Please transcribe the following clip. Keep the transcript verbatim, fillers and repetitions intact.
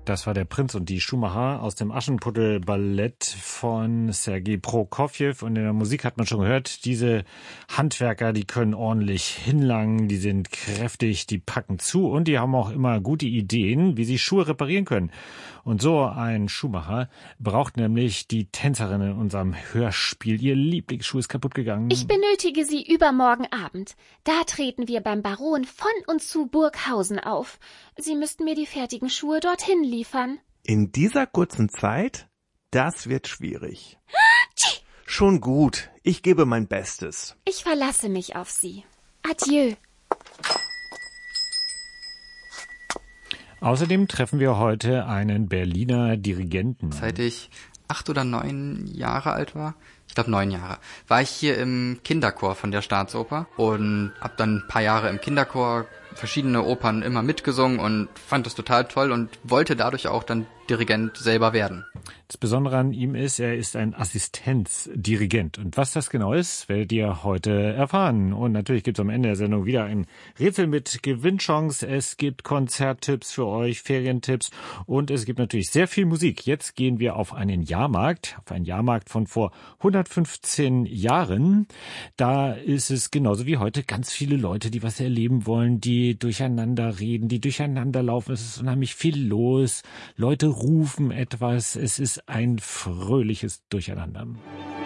Das war der Prinz und die Schuhmacher aus dem Aschenputtel-Ballett von Sergei Prokofjew. Und in der Musik hat man schon gehört, diese Handwerker, die können ordentlich hinlangen, die sind kräftig, die packen zu und die haben auch immer gute Ideen, wie sie Schuhe reparieren können. Und so ein Schuhmacher braucht nämlich die Tänzerin in unserem Hörspiel. Ihr Lieblingsschuh ist kaputt gegangen. Ich benötige Sie übermorgen Abend. Da treten wir beim Baron von und zu Burghausen auf. Sie müssten mir die fertigen Schuhe dorthin liefern. In dieser kurzen Zeit? Das wird schwierig. Schon gut, ich gebe mein Bestes. Ich verlasse mich auf Sie. Adieu. Außerdem treffen wir heute einen Berliner Dirigenten. Seit ich acht oder neun Jahre alt war, ich glaube neun Jahre, war ich hier im Kinderchor von der Staatsoper und habe dann ein paar Jahre im Kinderchor verschiedene Opern immer mitgesungen und fand das total toll und wollte dadurch auch dann Dirigent selber werden. Das Besondere an ihm ist, er ist ein Assistenzdirigent. Und was das genau ist, werdet ihr heute erfahren. Und natürlich gibt es am Ende der Sendung wieder ein Rätsel mit Gewinnchance. Es gibt Konzerttipps für euch, Ferientipps und es gibt natürlich sehr viel Musik. Jetzt gehen wir auf einen Jahrmarkt, auf einen Jahrmarkt von vor hundertfünfzehn Jahren. Da ist es genauso wie heute ganz viele Leute, die was erleben wollen, die durcheinander reden, die durcheinander laufen. Es ist unheimlich viel los. Leute rufen etwas. Es ist ein fröhliches Durcheinander.